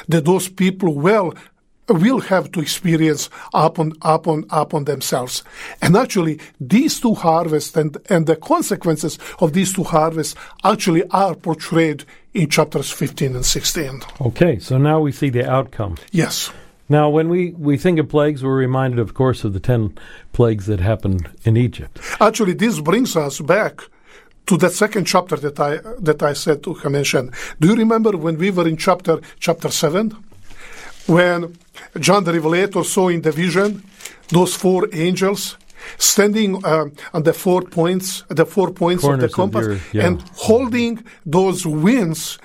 that those people will have to experience upon themselves. And actually, these two harvests and the consequences of these two harvests actually are portrayed in chapters 15 and 16. Okay, so now we see the outcome. Yes. Now, when we think of plagues, we're reminded, of course, of the 10 plagues that happened in Egypt. Actually, this brings us back to that second chapter that I said to mention. Do you remember when we were in chapter 7? When John the Revelator saw in the vision those 4 angels standing on the 4 points of the compass, and holding those winds,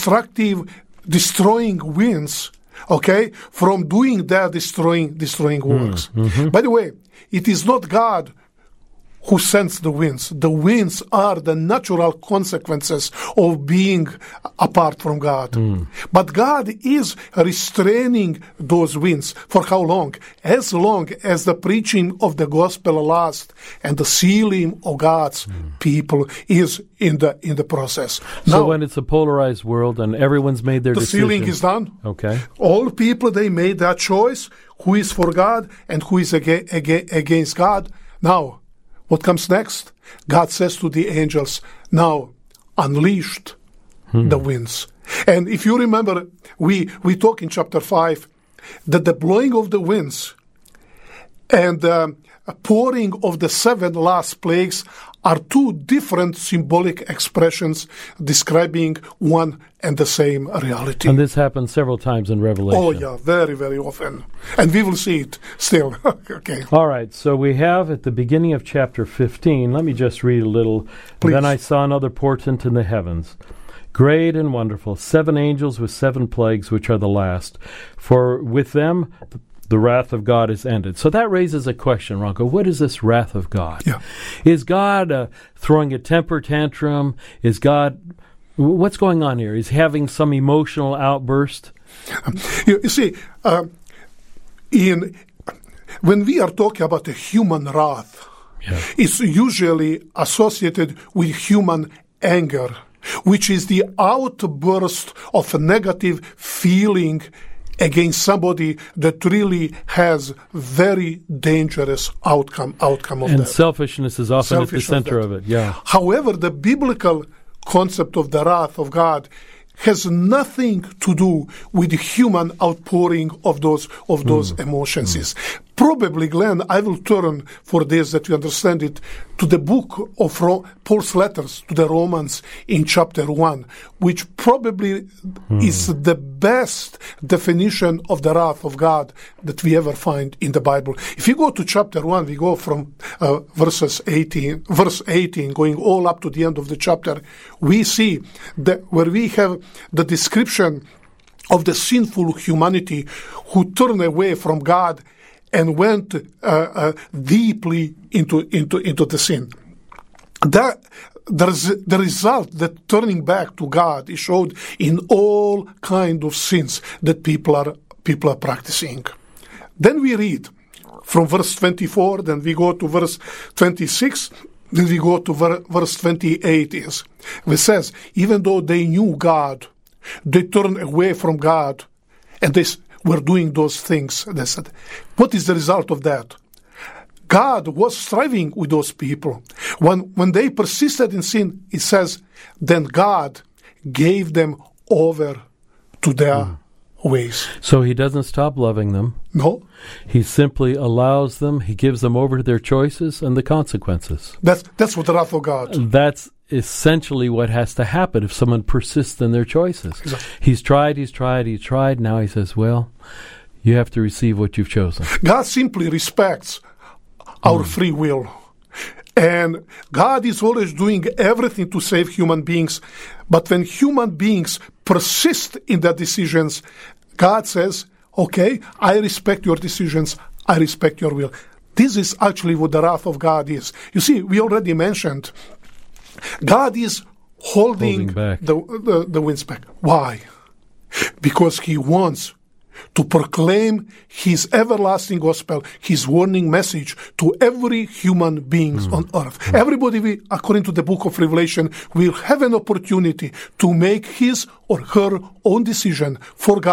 destroying winds, okay, from doing their destroying works. Mm-hmm. By the way, it is not God who sends the winds. The winds are the natural consequences of being apart from God. But God is restraining those winds. For how long? As long as the preaching of the gospel lasts and the sealing of God's people is in the process. So now, when it's a polarized world and everyone's made their decision. The sealing is done. Okay. All people, they made that choice, who is for God and who is against God. Now, what comes next? God says to the angels, now unleashed the winds. And if you remember, we talk in chapter 5 that the blowing of the winds and pouring of the 7 last plagues are 2 different symbolic expressions describing one and the same reality. And this happens several times in Revelation. Oh, yeah, very, very often. And we will see it still. Okay. All right, so we have at the beginning of chapter 15, let me just read a little. Please. Then I saw another portent in the heavens, great and wonderful, 7 angels with 7 plagues, which are the last. For with them the wrath of God is ended. So that raises a question, Ranko. What is this wrath of God? Yeah. Is God throwing a temper tantrum? Is God... What's going on here? Is he having some emotional outburst? You see, when we are talking about a human wrath, it's usually associated with human anger, which is the outburst of a negative feeling against somebody that really has very dangerous outcome of that. And selfishness is often at the center of it. Yeah. However, the biblical concept of the wrath of God has nothing to do with the human outpouring of those emotions. Probably, Glenn, I will turn for this that you understand it to the book of Paul's letters to the Romans in chapter 1, which probably is the best definition of the wrath of God that we ever find in the Bible. If you go to chapter 1, we go from verse 18, going all up to the end of the chapter, we see that where we have the description of the sinful humanity who turned away from God and went deeply into the sin. The result that turning back to God is showed in all kind of sins that people are practicing. Then we read from verse 24, then we go to verse 26, then we go to verse 28. It says, even though they knew God, they turned away from God, and they were doing those things. They said, what is the result of that? God was striving with those people. When they persisted in sin, it says, then God gave them over to their ways. So he doesn't stop loving them. No. He simply allows them, he gives them over to their choices and the consequences. That's what the wrath of God. That's essentially what has to happen if someone persists in their choices. Exactly. He's tried. Now he says, well, you have to receive what you've chosen. God simply respects our free will. And God is always doing everything to save human beings. But when human beings persist in their decisions, God says, okay, I respect your decisions. I respect your will. This is actually what the wrath of God is. You see, we already mentioned God is holding back the winds back. Why? Because he wants to proclaim his everlasting gospel, his warning message to every human being on earth. Everybody, according to the book of Revelation, will have an opportunity to make his or her own decision for God.